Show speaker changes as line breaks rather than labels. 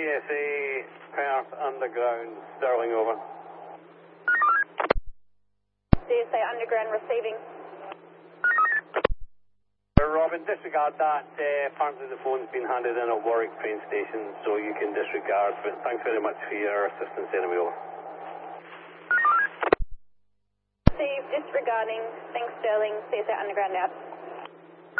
CSA, Perth Underground, Sterling over.
CSA Underground receiving.
Robin, disregard that. Apparently the phone's been handed in at Warwick train station, so you can disregard, but thanks very much for your assistance anyway, over.
Steve, disregarding. Thanks, Sterling. CSA Underground out.